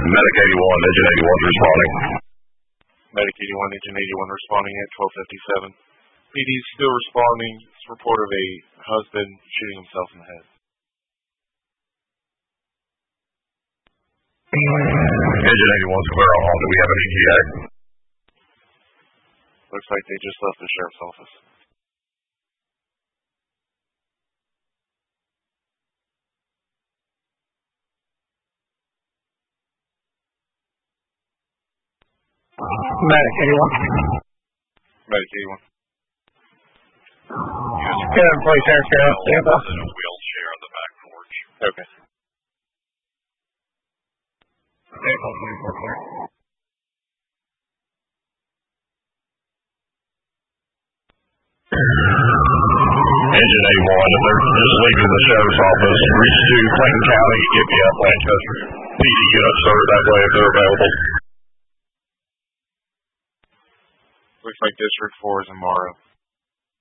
Medic 81, Engine 81 responding. Medic 81, Engine 81 responding at 12:57. PD is still responding. It's a report of a husband shooting himself in the head. Engine 81's clear on all. Do we have an ETA? Looks like they just left the sheriff's office. Medic 81. Medic 81. Police Air Sheriff. In a wheelchair on the back porch. Okay. Engine 81, if they're just leaving the sheriff's office, reach to Clayton County, get me up Lancaster PD units, sir, that way if they're available. Looks like District 4 is in Morrow.